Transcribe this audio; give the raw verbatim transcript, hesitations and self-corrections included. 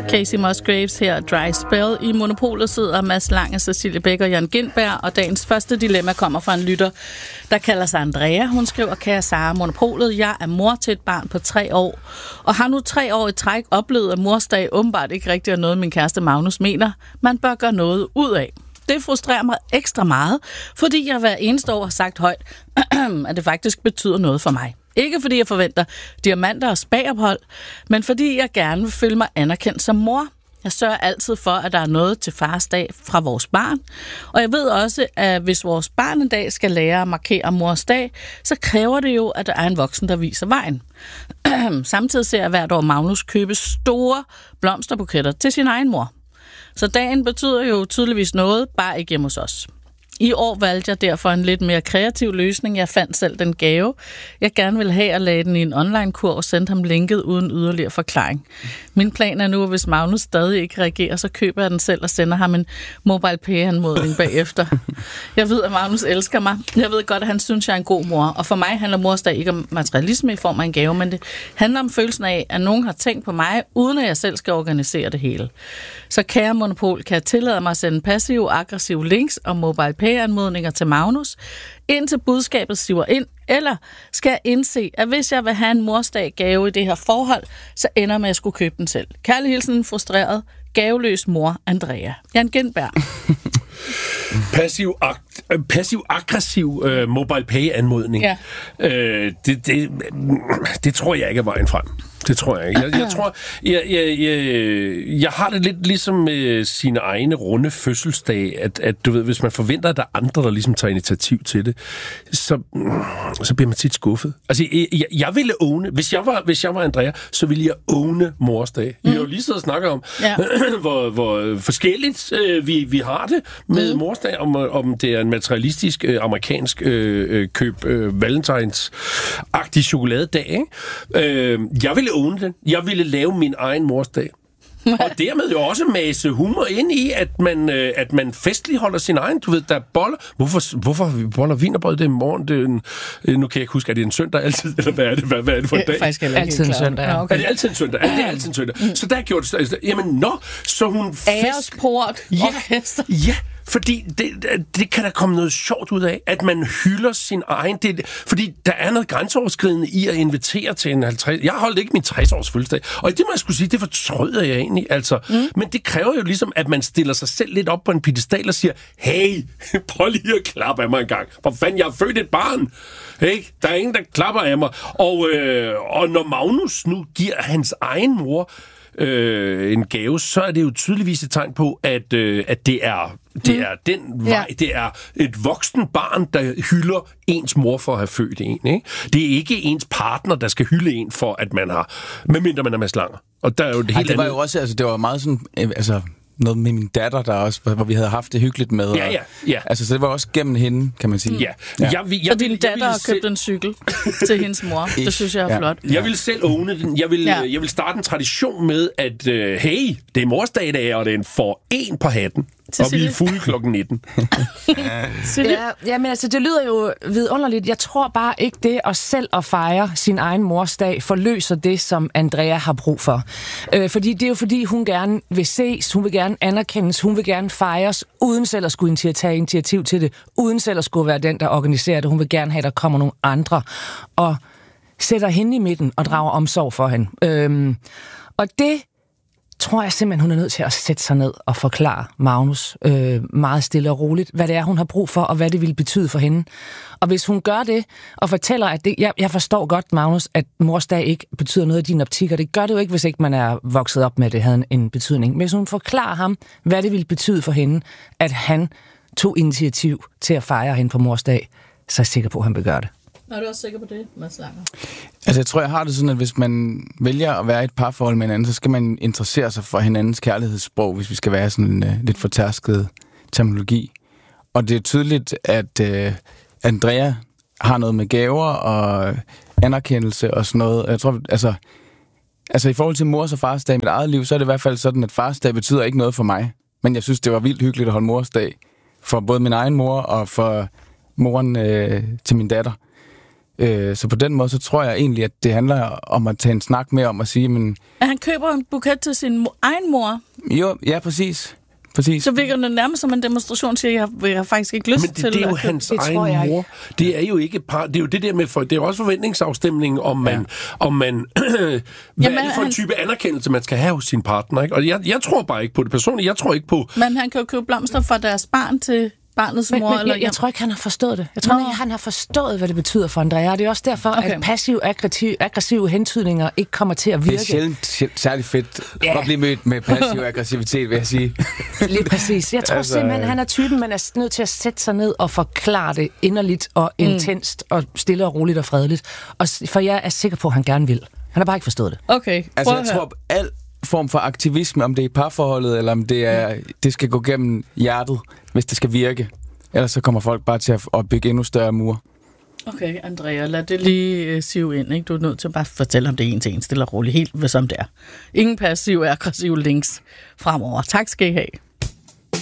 Casey Musgraves her, Dry Spell. I Monopolet sidder Mads Lange, Cecilie Bæk og Jan Gintberg, og dagens første dilemma kommer fra en lytter, der kalder sig Andrea. Hun skriver, kære Sara, Monopolet, jeg er mor til et barn på tre år, og har nu tre år i træk oplevet, at morsdag åbenbart ikke rigtig er noget, min kæreste Magnus mener, man bør gøre noget ud af. Det frustrerer mig ekstra meget, fordi jeg hver eneste år har sagt højt, at det faktisk betyder noget for mig. Ikke fordi jeg forventer diamanter og spagophold, men fordi jeg gerne vil føle mig anerkendt som mor. Jeg sørger altid for, at der er noget til fars dag fra vores barn. Og jeg ved også, at hvis vores barn en dag skal lære at markere mors dag, så kræver det jo, at der er en voksen, der viser vejen. Samtidig ser jeg hvert år Magnus købe store blomsterbuketter til sin egen mor. Så dagen betyder jo tydeligvis noget, bare ikke hjemme hos os. I år valgte jeg derfor en lidt mere kreativ løsning. Jeg fandt selv den gave, jeg gerne ville have, og lagde den i en online-kur og sendte ham linket uden yderligere forklaring. Min plan er nu, at hvis Magnus stadig ikke reagerer, så køber jeg den selv og sender ham en MobilePay-anmodning bagefter. Jeg ved, at Magnus elsker mig. Jeg ved godt, at han synes, jeg er en god mor. Og for mig handler morsdag ikke om materialisme i form af en gave, men det handler om følelsen af, at nogen har tænkt på mig, uden at jeg selv skal organisere det hele. Så kære Monopol, kan jeg tillade mig at sende passive, aggressive links og MobilePay-anmodninger til Magnus, indtil budskabet siver ind, eller skal jeg indse, at hvis jeg vil have en morsdag gave i det her forhold, så ender med, at jeg skulle købe den selv. Kærlig hilsen, frustreret, gaveløs mor, Andrea. Jan Gintberg. Passiv, ag- passiv-aggressiv uh, MobilePay-anmodning. Ja. Uh, det, det, det tror jeg ikke er vejen frem. Det tror jeg ikke. Jeg, jeg tror, jeg, jeg, jeg, jeg har det lidt ligesom med sine egne runde fødselsdag, at, at du ved, hvis man forventer, at der er andre, der ligesom tager initiativ til det, så, så bliver man tit skuffet. Altså, jeg, jeg ville åne, hvis jeg var, hvis jeg var Andrea, så ville jeg åne morsdag. Mm. Vi har jo lige siddet og snakket om, ja. hvor, hvor forskelligt øh, vi, vi har det med mm. morsdag, om, om det er en materialistisk øh, amerikansk øh, køb øh, valentines-agtig chokoladedag, ikke? Øh, jeg ville åne den. Jeg ville lave min egen morsdag. Og dermed jo også mase humor ind i, at man, øh, at man festligt holder sin egen. Du ved, der er boller. Hvorfor, hvorfor har vi boller og wienerbrød det i morgen? Det er en, øh, nu kan jeg ikke huske, er det en søndag altid? Eller hvad er det, hvad, hvad er det for en dag? Det er faktisk altid en søndag. Ja, okay. Er det altid en søndag? Er det altid en søndag? Mm. Så der gjorde det... Jamen, nå, så hun... Æresport. Ja, orkester. Ja, fordi det, det kan der komme noget sjovt ud af, at man hylder sin egen... Det, fordi der er noget grænseoverskridende i at invitere til en halvtreds... Jeg holdt ikke min tres-års fødselsdag, og det må jeg skulle sige, det fortryder jeg egentlig. Altså. Mm. Men det kræver jo ligesom, at man stiller sig selv lidt op på en piedestal og siger, hey, prøv lige at klappe af mig en gang. For fanden, jeg har født et barn. Hey, der er ingen, der klapper af mig. Og, øh, og når Magnus nu giver hans egen mor øh, en gave, så er det jo tydeligvis et tegn på, at, øh, at det er... Det er den vej, ja. Det er et voksen barn, der hylder ens mor for at have født en. Ikke? Det er ikke ens partner, der skal hylde en for, at man har, medmindre man er Mads Langer. Og der er jo det, Ej, helt det var andet. jo også, altså det var meget sådan, altså noget med min datter der også, hvor vi havde haft det hyggeligt med. Ja, ja, ja. Altså så det var også gennem hende, kan man sige. Ja. Ja. Jeg, jeg, jeg, og din jeg, datter jeg har købt en cykel til hendes mor. Det synes jeg er ja. flot. Jeg vil selv åbne den. Jeg vil, ja. jeg vil starte en tradition med, at uh, hey, det er morsdag i dag, og det er en for en på hatten. Og vi er fulde klokken nitten. ja, ja, men altså, det lyder jo vidunderligt. Jeg tror bare ikke det at selv at fejre sin egen morsdag forløser det, som Andrea har brug for. Øh, fordi det er jo fordi, hun gerne vil ses, hun vil gerne anerkendes, hun vil gerne fejres, uden selv at skulle tage initiativ til det, uden selv at skulle være den, der organiserer det. Hun vil gerne have, at der kommer nogle andre og sætter hende i midten og drager omsorg for hende. Øh, og det tror jeg simpelthen, hun er nødt til at sætte sig ned og forklare Magnus øh, meget stille og roligt, hvad det er, hun har brug for, og hvad det vil betyde for hende. Og hvis hun gør det, og fortæller, at det, jeg, jeg forstår godt, Magnus, at morsdag ikke betyder noget i din optik, og det gør det jo ikke, hvis ikke man er vokset op med, at det havde en, en betydning. Men hvis hun forklarer ham, hvad det vil betyde for hende, at han tog initiativ til at fejre hende på morsdag, så er jeg sikker på, at han vil gøre det. Er du også sikker på det, Mads Langer? Altså, jeg tror, jeg har det sådan, at hvis man vælger at være i et parforhold med hinanden, så skal man interessere sig for hinandens kærlighedssprog, hvis vi skal være sådan en uh, lidt fortærsket terminologi. Og det er tydeligt, at uh, Andrea har noget med gaver og anerkendelse og sådan noget. Jeg tror, altså, altså i forhold til mors og fars dag i mit eget liv, så er det i hvert fald sådan, at fars dag betyder ikke noget for mig. Men jeg synes, det var vildt hyggeligt at holde mors dag for både min egen mor og for moren øh, til min datter. Øh, så på den måde, så tror jeg egentlig, at det handler om at tage en snak med om at sige, men... At han køber en buket til sin mo- egen mor? Jo, ja, præcis. Præcis. Så virker det nærmest som en demonstration, siger jeg, jeg har faktisk ikke lyst Men det, til... det er jo at hans det egen mor. Det er jo ikke par, det er jo det der med, for, det er også forventningsafstemning, om man, ja. om man hvad Jamen, er det for en type anerkendelse, man skal have hos sin partner, ikke? Og jeg, jeg tror bare ikke på det personligt, jeg tror ikke på... Men han kan jo købe blomster fra deres barn til barnets men, mor, men, eller... Jeg, jeg tror ikke, han har forstået det. Jeg tror ikke, han har forstået, hvad det betyder for Andrea. Det er også derfor, okay. at passiv-aggressive aggressive hentydninger ikke kommer til at virke. Det er sjældent særlig fedt ja. at blive mødt med passiv aggressivitet, vil jeg sige. Lige præcis. Jeg tror altså, simpelthen, han er typen, man er nødt til at sætte sig ned og forklare det inderligt og mm. intenst og stille og roligt og fredeligt. Og, for jeg er sikker på, at han gerne vil. Han har bare ikke forstået det. Okay, altså, jeg tror, al form for aktivisme, om det er i parforholdet, eller om det er, det skal gå gennem hjertet, hvis det skal virke. Ellers så kommer folk bare til at, at bygge endnu større mure. Okay, Andrea, lad det lige uh, sive ind, ikke? Du er nødt til at bare fortælle om det en til en, stille og roligt, helt som det er. Ingen passiv og aggressiv links fremover. Tak skal I have.